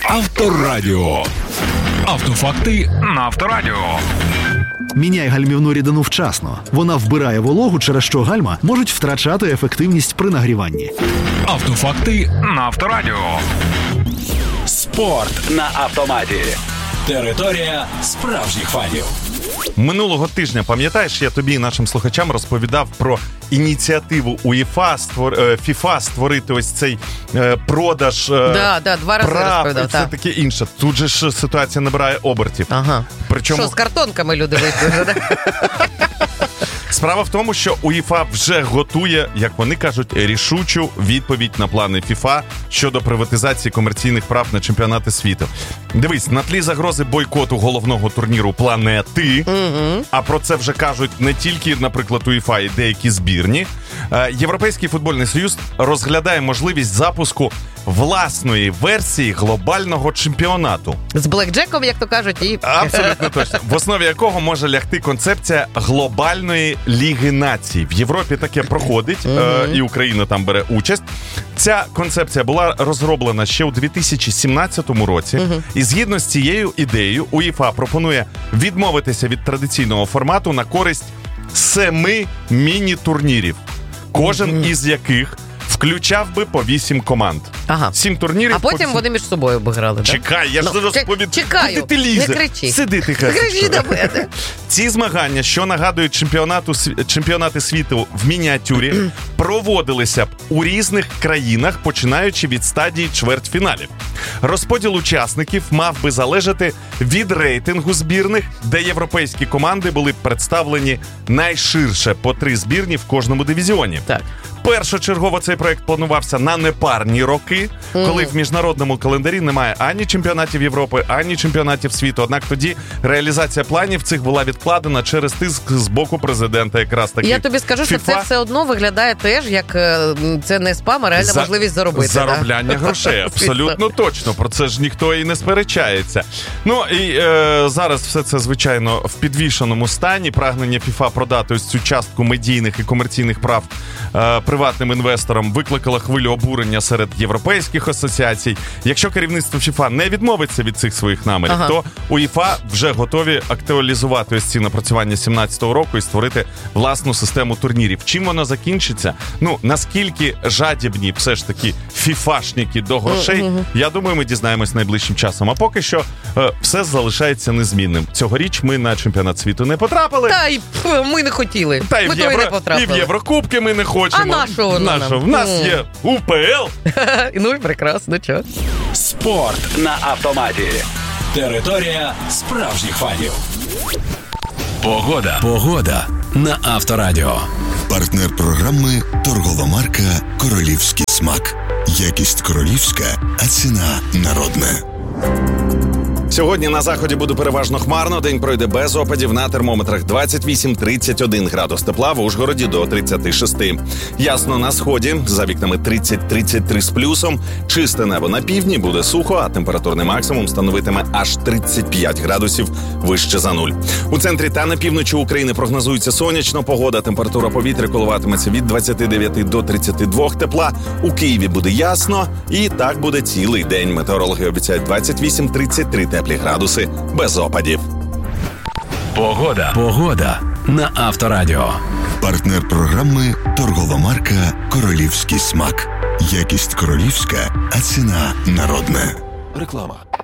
Авторадіо. Автофакти на Авторадіо. Міняй гальмівну рідину вчасно. Вона вбирає вологу, через що гальма можуть втрачати ефективність при нагріванні. Автофакти на Авторадіо. Спорт на автоматі. Територія справжніх фанів. Минулого тижня, пам'ятаєш, я тобі і нашим слухачам розповідав про ініціативу УЄФА, ФІФА створити ось цей продаж два рази прав, розповідав. і це таке інше. Тут же ж ситуація набирає обертів. Ага. Причому... Що, з картонками люди вийшли? Справа в тому, що УЄФА вже готує, як вони кажуть, рішучу відповідь на плани ФІФА щодо приватизації комерційних прав на чемпіонати світу. Дивись, на тлі загрози бойкоту головного турніру планети, а про це вже кажуть не тільки, наприклад, УЄФА і деякі збірні, Європейський футбольний союз розглядає можливість запуску власної версії глобального чемпіонату. З блекджеком, як то кажуть, і... Абсолютно точно. В основі якого може лягти концепція глобальної Ліги націй. В Європі таке проходить, і Україна там бере участь. Ця концепція була розроблена ще у 2017 році. І згідно з цією ідеєю, УЄФА пропонує відмовитися від традиційного формату на користь 7 міні-турнірів, кожен із яких включав би по 8 команд. Ага. 7 турнірів. А потім вони між собою б грали, так? Чекай, я ж розповідаю. Чекаю, куди ти лізеш? не кричи. Сиди тихо. Не кричи до мене. Ці змагання, що нагадують чемпіонати світу в мініатюрі, проводилися б у різних країнах, починаючи від стадії чвертьфіналів. Розподіл учасників мав би залежати від рейтингу збірних, де європейські команди були представлені найширше по 3 збірні в кожному дивізіоні. Так. Першочергово цей проект планувався на непарні роки, коли в міжнародному календарі немає ані чемпіонатів Європи, ані чемпіонатів світу. Однак тоді реалізація планів цих була відкладена через тиск з боку президента якраз таки. Я тобі скажу, що це все одно виглядає теж, як це не спам, а реальна можливість заробити. Заробляння грошей, абсолютно точно. Про це ж ніхто і не сперечається. Ну і зараз все це, звичайно, в підвішеному стані. Прагнення ФІФА продати ось цю частку медійних і комерційних прав приватним інвесторам викликала хвилю обурення серед європейських асоціацій. Якщо керівництво ФІФА не відмовиться від цих своїх намірів, то УЄФА вже готові актуалізувати ось ці напрацювання 17-го року і створити власну систему турнірів. Чим воно закінчиться? Ну, наскільки жадібні все ж таки фіфашники до грошей, я думаю, ми дізнаємось найближчим часом. А поки що все залишається незмінним. Цьогоріч ми на чемпіонат світу не потрапили. Та й ми не хотіли. Та й ми в не потрапили. І в Єврокубки ми не хочемо. А нашого нам? В нас є УПЛ. Ну і прекрасно, чого. Спорт на автоматі. Територія справжніх фанів. Погода на Авторадіо. Партнер програми торгова марка «Королівський смак». Якість королівська, а ціна народна. Сьогодні на заході буде переважно хмарно, день пройде без опадів, на термометрах 28-31 градус тепла, в Ужгороді до 36. Ясно на сході, за вікнами 30-33 з плюсом, чисте небо на півдні, буде сухо, а температурний максимум становитиме аж 35 градусів вище за нуль. У центрі та на півночі України прогнозується сонячна погода, температура повітря коливатиметься від 29 до 32 тепла, у Києві буде ясно, і так буде цілий день. Метеорологи обіцяють 28-33 теплі градуси без опадів. Погода на Авторадіо. Партнер програми торгова марка «Королівський смак». Якість королівська, а ціна народна. Реклама.